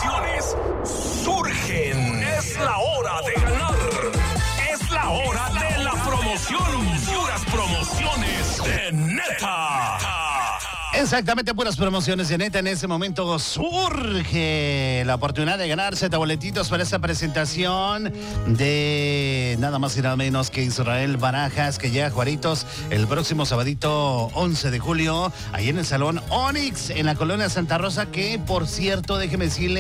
promociones surgen. Es la hora de ganar. Es la hora de la promoción. Puras promociones de Neta. Exactamente, puras promociones de Neta. En ese momento surge la oportunidad de ganarse boletitos para esta presentación de nada más y nada menos que Israel Barajas, que llega a Juaritos el próximo sabadito 11 de julio, ahí en el Salón Onyx, en la Colonia Santa Rosa, que por cierto, déjeme decirle,